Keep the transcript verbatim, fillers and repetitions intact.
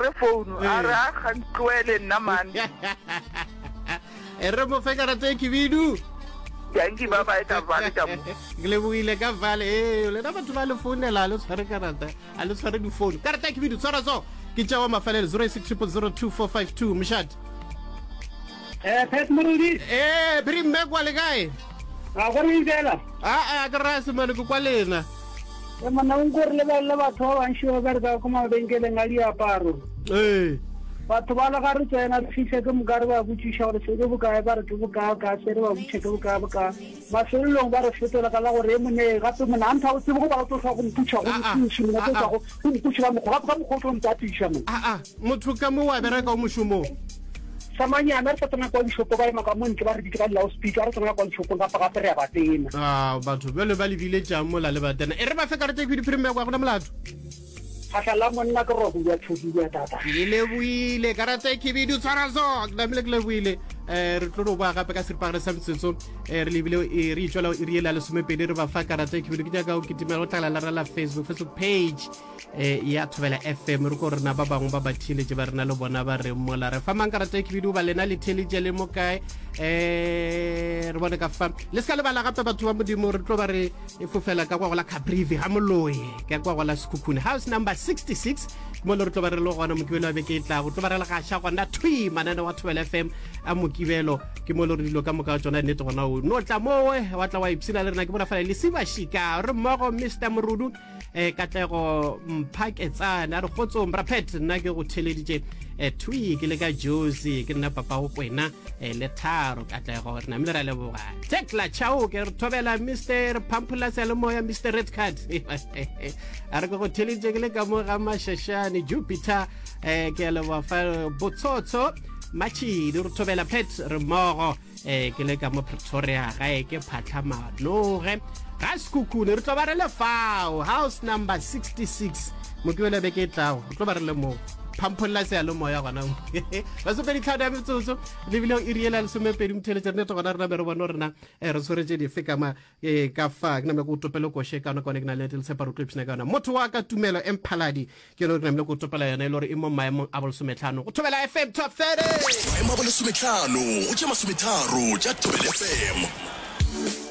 phone a re a ga ntloele nna man e re mo fe karata e khibidu yangi baba eta vale ka mo ke le buile ka vale e le na batho ba le founela le tshware karata a le tshware di phone karata e khibidu tsara so ke tšawa mafalele zero six zero zero two four five two mshat eh pet murudi eh bri mme kwa le kae a go re dela a a ka ra se mane ko kwa lena e mana ngor le ba le batho ba ntšho ba re ka kuma bengele ngali aparo eh batho ba la ga re tsena fihle ke mogare ba botšiša gore se ke bokae ba re ke bokae ka se re ba botše ke bokae bokae mafelelong ba re fetola ka la gore e mone gape mona a ntha o tsebo go ba go tloga go mputša go mputša go mputša go mputša ba mo ga ba mo go tlo mpatisa mo a a motho ka mo wa bereka o mošomong samanyana re tsena kwa dishopo ba ema ka montle ba re di ka loudspeaker re tsena kwa dishopo ka ga re ya batena ah batho bele ba le bile tšang mo la le batena e re ba fe karate ke di premier kwa go na molato khatla monna ke ro bua tshodi ya tata ke le buile karate ke bidu tsara zo ke namile ke le buile eh re tlo ba gape ka sirpagare sa mtsetso eh re lebile e re itswela e riela le somepedi re ba fa karate ke bidu ke jaaka o kitimela o tla la la Facebook Facebook page eh ya Thobela F M re go rena ba bangwe ba bathile je ba rena le bona ba re mola re fa mang karate ke bidu ba lena le intelligence le mo kae eh re bona ka fa le ska le bala gape batho ba modimo re tlo ba re e fofela ka kwa go la Caprivi ha moloi ka kwa go la Sekhukhune house number sixty-six mo le re tlo ba re lo gona mokibelo be ke tla go tlo ba re la ga sha gona thui manana wa Thobela F M a mokibelo ke mo le re dilo ka moka tsona nnete gona o no tla mo we wa tla wa ipsina le rena ke bona fela le siba shika re mmogo Mister Murudu eh katlego mphaketsana re gotso mrapet nna ke go theleditše eh thui ke le ka Josie ke nna papa o kwena eh le tharo katlego re na mle ra le boga tekla chao ke re Thobela Mister Pampula se le moya Mister Red Card a re go theleditše ke le ka mo ga mashashane Jupiter eh ke le wa fa botsotso machi di re Thobela pet re mmogo eh ke le ka mo Pretoria ga e ke phatla manoge ga Sekhukhune re tlo ba re le fao house number sixty-six mo ke bele be ke tla go tlo ba re le mo pampolla se lo moya gona ba so pedi tlhada metsotso le bile e riela le somepedi mtheletse ne togona rena be re bona rena e re soretse di fe kama e ka fa ke na me go topela ko she kana kone ke na le le separo clips ne kana motho wa ka Tumelo Empaladi ke lo rena me go topela yona ile re e mo maemo a bolsometlhano go Thobela F M top thirty maemo a bolsometlhano o tšama sometlharo tša Thobela F M.